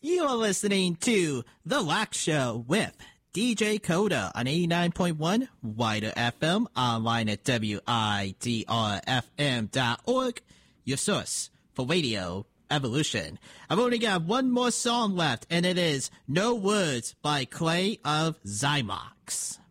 You are listening to The Wax Show with DJ Coda on 89.1 Wider FM, online at WIDRFM.org, your source for radio evolution. I've only got one more song left, and it is No Words by Clay of Zymox.